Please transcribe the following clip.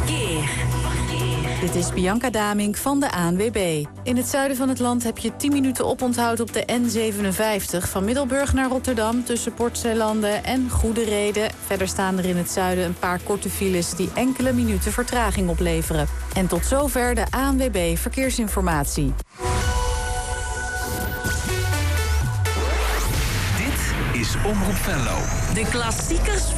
Verkeer. Dit is Bianca Damink van de ANWB. In het zuiden van het land heb je 10 minuten oponthoud op de N57... van Middelburg naar Rotterdam tussen Port-Zeelanden en Goede Reden. Verder staan er in het zuiden een paar korte files... die enkele minuten vertraging opleveren. En tot zover de ANWB Verkeersinformatie. Dit is Omroep Venlo. De klassiekers